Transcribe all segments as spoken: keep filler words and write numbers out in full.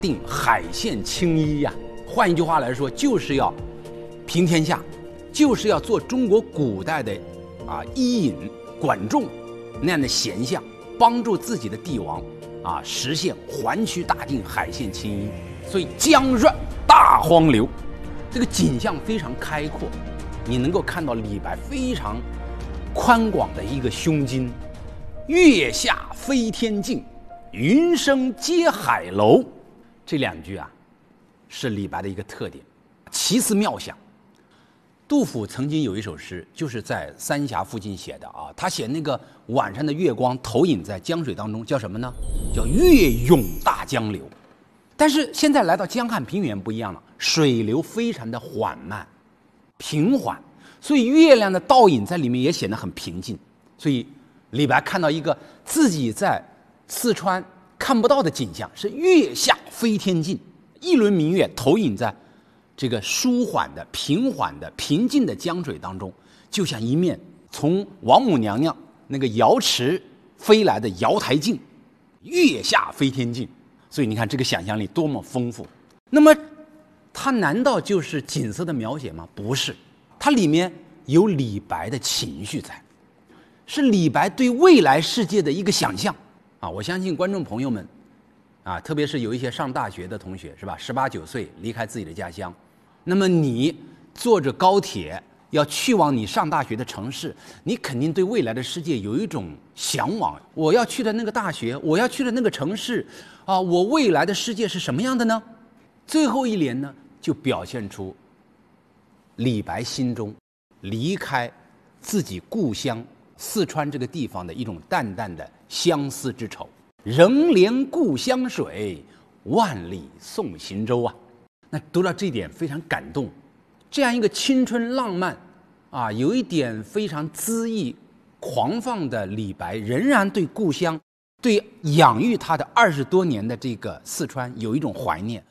定海县青衣呀、啊。换一句话来说，就是要平天下，就是要做中国古代的啊伊尹、管仲那样的贤相，帮助自己的帝王啊实现环区大定海县青衣。所以江润大荒流，这个景象非常开阔，你能够看到李白非常宽广的一个胸襟。月下飞天镜，云生接海楼。这两句啊，是李白的一个特点，奇思妙想。杜甫曾经有一首诗，就是在三峡附近写的啊，他写那个晚上的月光投影在江水当中，叫什么呢？叫月涌大江流。但是现在来到江汉平原不一样了，水流非常的缓慢、平缓，所以月亮的倒影在里面也显得很平静。所以李白看到一个自己在四川看不到的景象，是月下飞天镜，一轮明月投影在这个舒缓的、平缓的、平静的江水当中，就像一面从王母娘娘那个瑶池飞来的瑶台镜，月下飞天镜。所以你看这个想象力多么丰富。那么它难道就是景色的描写吗？不是，它里面有李白的情绪在，是李白对未来世界的一个想象啊！我相信观众朋友们啊，特别是有一些上大学的同学，是吧？十八九岁离开自己的家乡，那么你坐着高铁要去往你上大学的城市，你肯定对未来的世界有一种向往。我要去的那个大学，我要去的那个城市啊，我未来的世界是什么样的呢？最后一联呢，就表现出李白心中离开自己故乡四川这个地方的一种淡淡的相思之愁。仍怜故乡水，万里送行舟啊！那读到这一点非常感动。这样一个青春浪漫啊，有一点非常恣意狂放的李白，仍然对故乡、对养育他的二十多年的这个四川有一种怀念。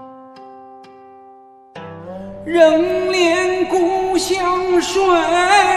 仍怜故乡水。